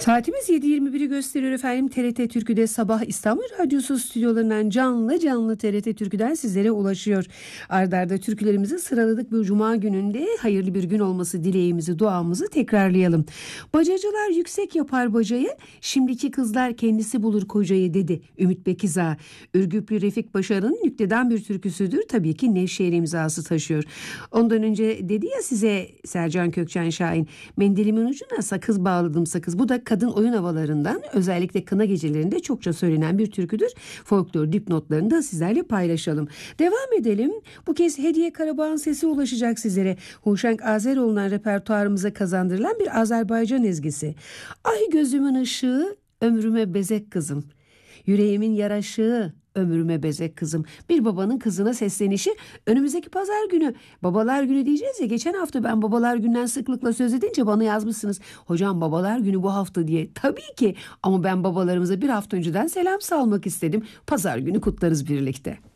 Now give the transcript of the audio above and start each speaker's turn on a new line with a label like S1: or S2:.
S1: Saatimiz 7.21'i gösteriyor efendim. TRT Türkü'de sabah İstanbul Radyosu stüdyolarından canlı TRT Türkü'den sizlere ulaşıyor. Arda arda türkülerimizi sıraladık. Bu cuma gününde hayırlı bir gün olması dileğimizi, duamızı tekrarlayalım. Bacacılar yüksek yapar bacayı, şimdiki kızlar kendisi bulur kocayı dedi Ümit Bekiza. Ürgüplü Refik Başar'ın nükteden bir türküsüdür. Tabii ki Nevşehir imzası taşıyor. Ondan önce dedi ya size Sercan Kökçen Şahin, mendilimin ucuna sakız bağladım sakız. Bu da kadın oyun havalarından, özellikle kına gecelerinde çokça söylenen bir türküdür. Folklor dipnotlarını da sizlerle paylaşalım. Devam edelim. Bu kez Hediye Karabağ'ın sesi ulaşacak sizlere. Hoşenk Azeroğlu'ndan repertuarımıza kazandırılan bir Azerbaycan ezgisi. Ay gözümün ışığı, ömrüme bezek kızım. Yüreğimin yaraşığı, ömrüme bezek kızım. Bir babanın kızına seslenişi. Önümüzdeki pazar günü Babalar Günü diyeceğiz ya. Geçen hafta ben Babalar Günü'nden sıklıkla söz edince bana yazmışsınız. Hocam Babalar Günü bu hafta diye. Tabii ki, ama ben babalarımıza bir hafta önceden selam salmak istedim. Pazar günü kutlarız birlikte.